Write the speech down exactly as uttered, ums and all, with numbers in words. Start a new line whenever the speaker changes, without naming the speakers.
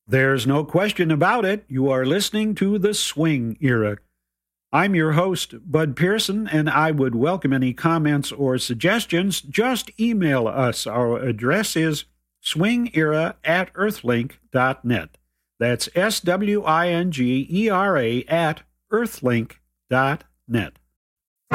There's no question about it. You are listening to the Swing Era. I'm your host, Bud Pearson, and I would welcome any comments or suggestions. Just email us. Our address is swingera at earthlink dot net. That's S W I N G E R A at earthlink dot net.